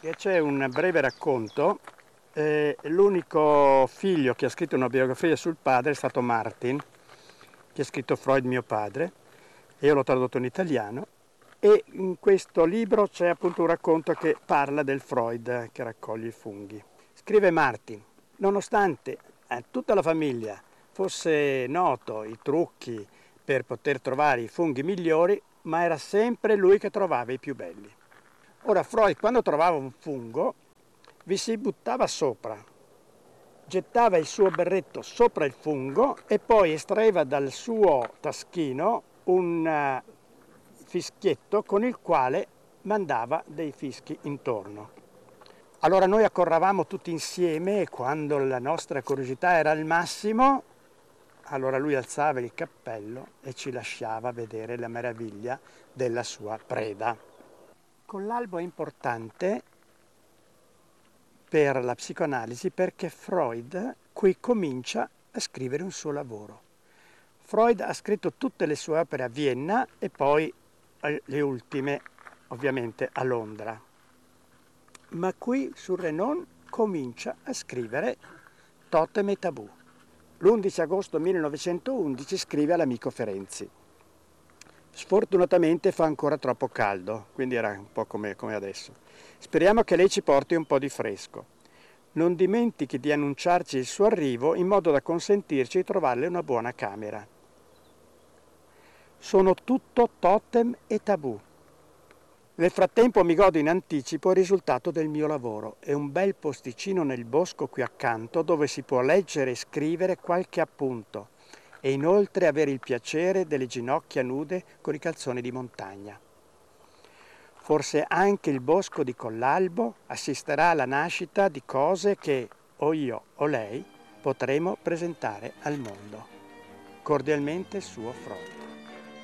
C'è un breve racconto. L'unico figlio che ha scritto una biografia sul padre è stato Martin, che ha scritto Freud mio padre, e io l'ho tradotto in italiano, e in questo libro c'è appunto un racconto che parla del Freud che raccoglie i funghi. Scrive Martin: nonostante a tutta la famiglia fosse noto i trucchi per poter trovare i funghi migliori, ma era sempre lui che trovava i più belli. Ora Freud, quando trovava un fungo, vi si buttava sopra, gettava il suo berretto sopra il fungo e poi estraeva dal suo taschino un fischietto con il quale mandava dei fischi intorno. Allora noi accorravamo tutti insieme e quando la nostra curiosità era al massimo, allora lui alzava il cappello e ci lasciava vedere la meraviglia della sua preda. Con l'albo è importante per la psicoanalisi perché Freud qui comincia a scrivere un suo lavoro. Freud ha scritto tutte le sue opere a Vienna e poi le ultime ovviamente a Londra. Ma qui su Renan comincia a scrivere Totem e Tabù. L'11 agosto 1911 scrive all'amico Ferenczi. Sfortunatamente fa ancora troppo caldo, quindi era un po' come adesso. Speriamo che lei ci porti un po' di fresco. Non dimentichi di annunciarci il suo arrivo in modo da consentirci di trovarle una buona camera. Sono tutto totem e tabù. Nel frattempo mi godo in anticipo il risultato del mio lavoro. È un bel posticino nel bosco qui accanto dove si può leggere e scrivere qualche appunto e inoltre avere il piacere delle ginocchia nude con i calzoni di montagna. Forse anche il bosco di Collalbo assisterà alla nascita di cose che o io o lei potremo presentare al mondo. Cordialmente suo Freud.